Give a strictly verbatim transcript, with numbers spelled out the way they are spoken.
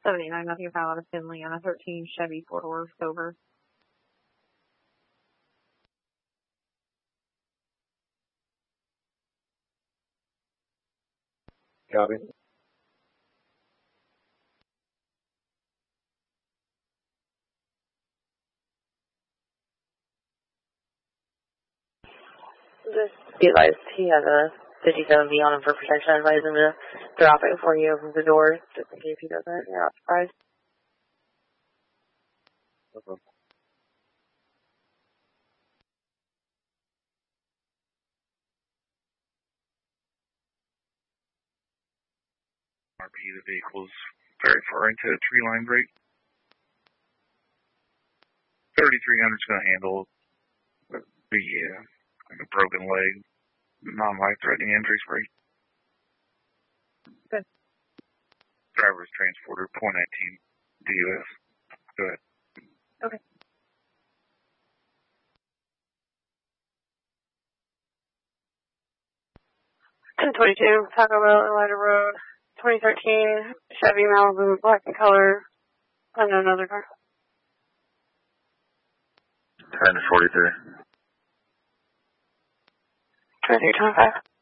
seventy-nine, nothing found out of Finley on a thirteen Chevy four-door Silver. Copy. Just be advised, he has a fifty-seven B on him for protection. Advise him to drop it before he opens the doors, just in case he doesn't. You're not surprised. Okay. R P, the vehicle's very far into a tree line break. thirty-three hundred is going to handle the, uh, like a broken leg, non-life-threatening injuries rate. Good. Driver's transporter, point nineteen D U S. Go ahead. Okay. ten twenty-two, Taco Bell, Elida Road, twenty thirteen, Chevy Malibu, black in color, unknown other car. ten forty-three. twenty-three twenty-five.